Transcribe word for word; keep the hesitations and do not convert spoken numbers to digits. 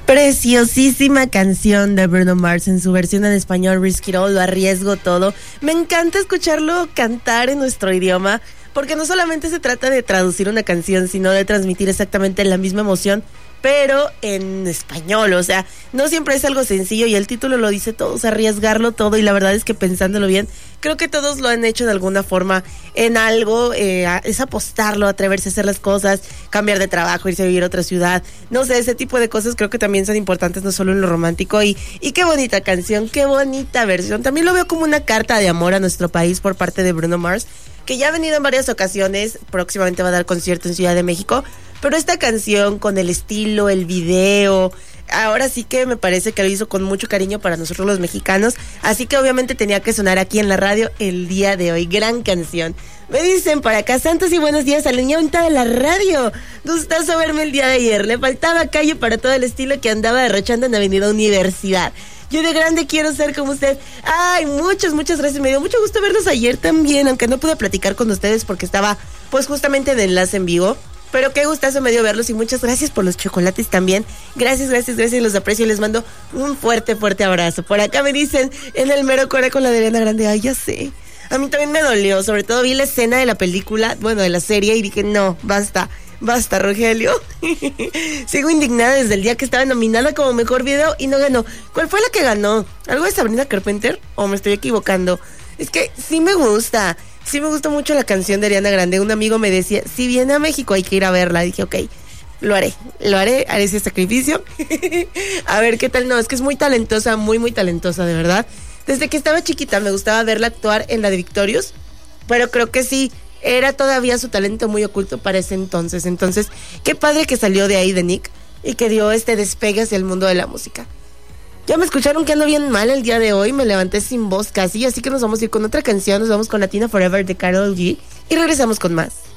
Preciosísima canción de Bruno Mars en su versión en español, Risk It All, lo arriesgo todo. Me encanta escucharlo cantar en nuestro idioma, porque no solamente se trata de traducir una canción, sino de transmitir exactamente la misma emoción, pero en español. O sea, no siempre es algo sencillo y el título lo dice todo, o sea, arriesgarlo todo. Y la verdad es que pensándolo bien, creo que todos lo han hecho de alguna forma en algo, eh, es apostarlo, atreverse a hacer las cosas, cambiar de trabajo, irse a vivir a otra ciudad, no sé, ese tipo de cosas creo que también son importantes, no solo en lo romántico. Y, y qué bonita canción, qué bonita versión. También lo veo como una carta de amor a nuestro país por parte de Bruno Mars, que ya ha venido en varias ocasiones, próximamente va a dar concierto en Ciudad de México, pero esta canción con el estilo, el video, ahora sí que me parece que lo hizo con mucho cariño para nosotros los mexicanos, así que obviamente tenía que sonar aquí en la radio el día de hoy. Gran canción. Me dicen por acá, santos y buenos días a la niña bonita de la radio. Gustazo verme el día de ayer, le faltaba calle para todo el estilo que andaba derrochando en Avenida Universidad. Yo de grande quiero ser como usted. Ay, muchas, muchas gracias. Me dio mucho gusto verlos ayer también, aunque no pude platicar con ustedes porque estaba pues justamente de enlace en vivo. Pero qué gustazo me dio verlos y muchas gracias por los chocolates también. Gracias, gracias, gracias, los aprecio y les mando un fuerte, fuerte abrazo. Por acá me dicen, en el mero core con la de Ariana Grande. Ay, ya sé. A mí también me dolió, sobre todo vi la escena de la película, bueno, de la serie y dije, no, basta, basta, Rogelio. Sigo indignada desde el día que estaba nominada como mejor video y no ganó. ¿Cuál fue la que ganó? ¿Algo de Sabrina Carpenter? ¿O me estoy equivocando? Es que sí me gusta. Sí me gusta mucho la canción de Ariana Grande. Un amigo me decía, si viene a México hay que ir a verla. Dije, ok, lo haré, lo haré, haré ese sacrificio. A ver qué tal. No, es que es muy talentosa, muy, muy talentosa, de verdad. Desde que estaba chiquita me gustaba verla actuar en la de Victorious, pero creo que sí, era todavía su talento muy oculto para ese entonces. Entonces, qué padre que salió de ahí de Nick y que dio este despegue hacia el mundo de la música. Ya me escucharon que ando bien mal el día de hoy, me levanté sin voz casi, así que nos vamos a ir con otra canción, nos vamos con Latina Forever de Karol G y regresamos con más.